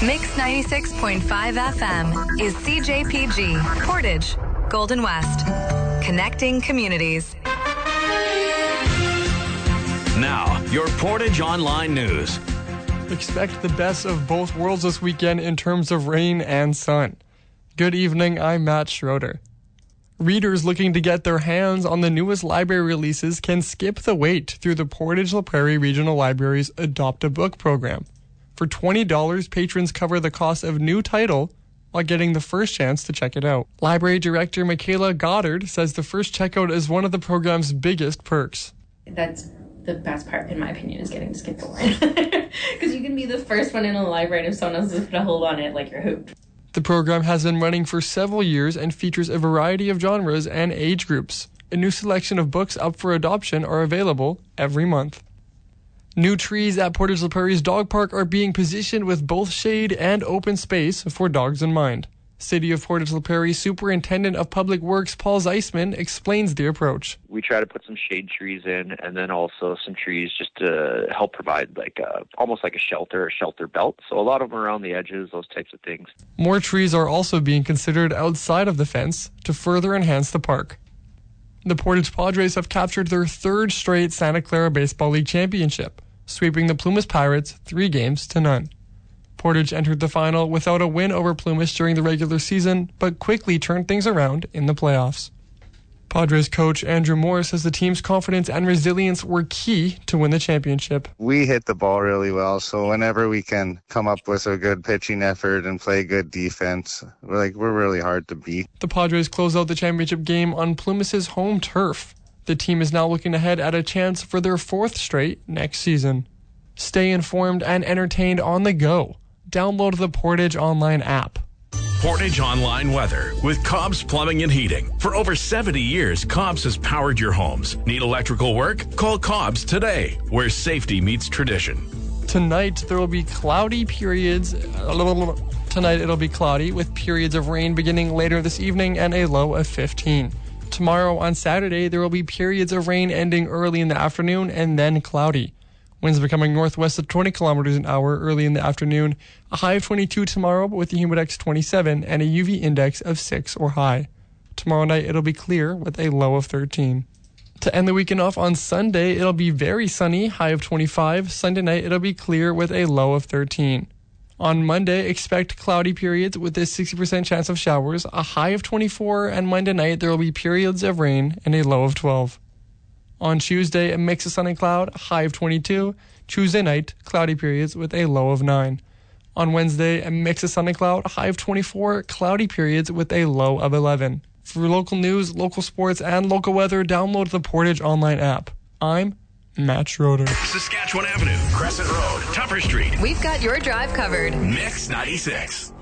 Mix 96.5 FM is CJPG, Portage, Golden West. Connecting communities. Now, your Portage Online News. Expect the best of both worlds this weekend in terms of rain and sun. Good evening, I'm Matt Schroeder. Readers looking to get their hands on the newest library releases can skip the wait through the Portage La Prairie Regional Library's Adopt a Book program. For $20, patrons cover the cost of new title while getting the first chance to check it out. Library Director Michaela Goddard says the first checkout is one of the program's biggest perks. That's the best part, in my opinion, is getting to skip the line. Because you can be the first one in a library, and if someone else is going to hold on it, like, you're hooked. The program has been running for several years and features a variety of genres and age groups. A new selection of books up for adoption are available every month. New trees at Portage La Prairie's dog park are being positioned with both shade and open space for dogs in mind. City of Portage La Prairie Superintendent of Public Works Paul Zeisman explains the approach. We try to put some shade trees in and then also some trees just to help provide almost like a shelter belt. So a lot of them around the edges, those types of things. More trees are also being considered outside of the fence to further enhance the park. The Portage Padres have captured their third straight Santa Clara Baseball League championship, sweeping the Plumas Pirates 3-0. Portage entered the final without a win over Plumas during the regular season, but quickly turned things around in the playoffs. Padres coach Andrew Moore says the team's confidence and resilience were key to win the championship. We hit the ball really well, so whenever we can come up with a good pitching effort and play good defense, we're really hard to beat. The Padres close out the championship game on Plumas' home turf. The team is now looking ahead at a chance for their fourth straight next season. Stay informed and entertained on the go. Download the Portage Online app. Portage Online Weather with Cobb's Plumbing and Heating. For over 70 years, Cobb's has powered your homes. Need electrical work? Call Cobb's today, where safety meets tradition. Tonight, there will be cloudy periods. Tonight, it'll be cloudy with periods of rain beginning later this evening and a low of 15. Tomorrow on Saturday, there will be periods of rain ending early in the afternoon and then cloudy. Winds becoming northwest of 20 kilometers an hour early in the afternoon. A high of 22 tomorrow, but with a humidex 27 and a UV index of 6 or high. Tomorrow night, it'll be clear with a low of 13. To end the weekend off on Sunday, it'll be very sunny, high of 25. Sunday night, it'll be clear with a low of 13. On Monday, expect cloudy periods with a 60% chance of showers, a high of 24, and Monday night, there will be periods of rain and a low of 12. On Tuesday, a mix of sun and cloud, a high of 22. Tuesday night, cloudy periods with a low of 9. On Wednesday, a mix of sun and cloud, a high of 24. Cloudy periods with a low of 11. For local news, local sports, and local weather, download the Portage Online app. I'm Matt Schroeder. Saskatchewan Avenue, Crescent Road, Tupper Street. We've got your drive covered. Mix 96.